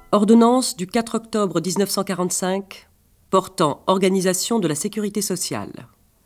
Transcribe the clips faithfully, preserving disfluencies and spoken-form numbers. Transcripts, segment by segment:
Ordonnance du quatre octobre mille neuf cent quarante-cinq portant organisation de la sécurité sociale.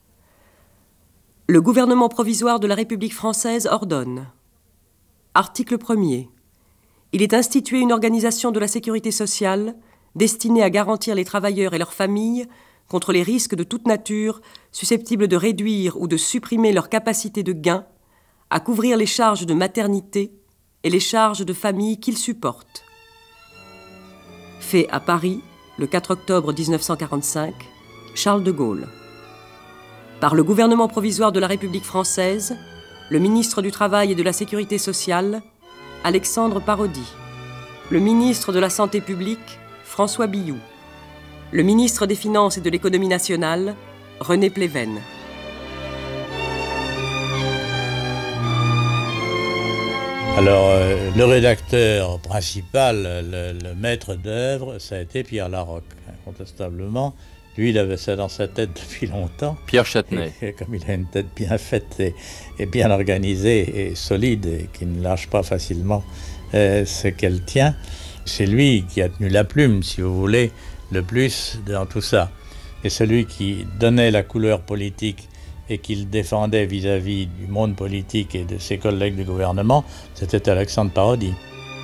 Le gouvernement provisoire de la République française ordonne. Article premier. Il est institué une organisation de la sécurité sociale destinée à garantir les travailleurs et leurs familles contre les risques de toute nature susceptibles de réduire ou de supprimer leur capacité de gain, à couvrir les charges de maternité et les charges de famille qu'ils supportent. Fait à Paris, le quatre octobre mille neuf cent quarante-cinq, Charles de Gaulle. Par le gouvernement provisoire de la République française, le ministre du Travail et de la Sécurité sociale, Alexandre Parodi. Le ministre de la Santé publique, François Billoux. Le ministre des Finances et de l'Économie nationale, René Pleven. Alors, euh, le rédacteur principal, le, le maître d'œuvre, ça a été Pierre Laroque, incontestablement. Lui, il avait ça dans sa tête depuis longtemps. Pierre Châtenay. Et, et comme il a une tête bien faite et, et bien organisée et solide et qui ne lâche pas facilement euh, ce qu'elle tient, c'est lui qui a tenu la plume, si vous voulez, le plus dans tout ça. Et celui qui donnait la couleur politique et qu'il défendait vis-à-vis du monde politique et de ses collègues du gouvernement, c'était Alexandre Parodi.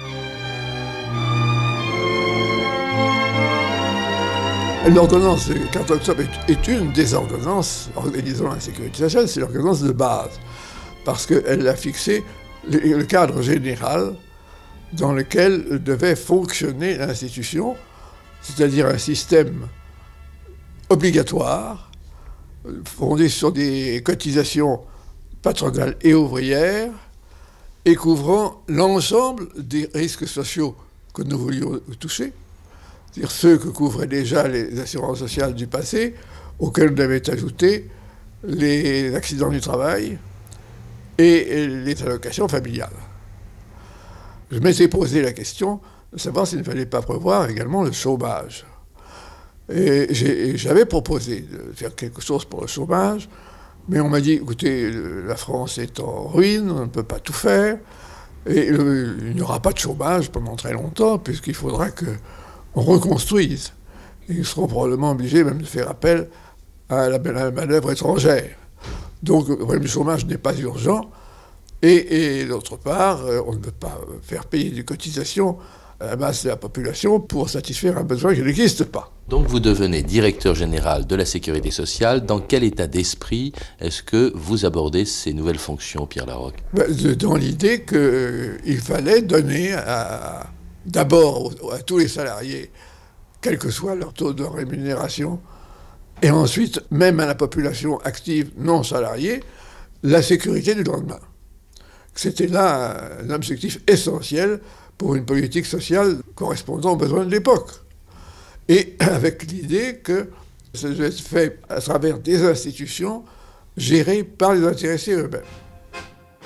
L'ordonnance du quatre octobre est une des ordonnances organisant la sécurité sociale, c'est l'ordonnance de base, parce qu'elle a fixé le cadre général dans lequel devait fonctionner l'institution, c'est-à-dire un système obligatoire, fondé sur des cotisations patronales et ouvrières, et couvrant l'ensemble des risques sociaux que nous voulions toucher, c'est-à-dire ceux que couvraient déjà les assurances sociales du passé, auxquels on avait ajouté les accidents du travail et les allocations familiales. Je m'étais posé la question de savoir s'il ne fallait pas prévoir également le chômage. Et j'avais proposé de faire quelque chose pour le chômage, mais on m'a dit, écoutez, la France est en ruine, on ne peut pas tout faire, et le, il n'y aura pas de chômage pendant très longtemps, puisqu'il faudra qu'on reconstruise. Et ils seront probablement obligés même de faire appel à la, la manœuvre étrangère. Donc le problème du chômage n'est pas urgent, et, et d'autre part, on ne peut pas faire payer des cotisations à la masse de la population pour satisfaire un besoin qui n'existe pas. Donc vous devenez directeur général de la sécurité sociale. Dans quel état d'esprit est-ce que vous abordez ces nouvelles fonctions, Pierre Laroque ? Ben, dans l'idée qu'il euh, fallait donner à, d'abord à tous les salariés, quel que soit leur taux de rémunération, et ensuite même à la population active non salariée, la sécurité du lendemain. C'était là un objectif essentiel pour une politique sociale correspondant aux besoins de l'époque. Et avec l'idée que ça devait être fait à travers des institutions gérées par les intéressés eux-mêmes.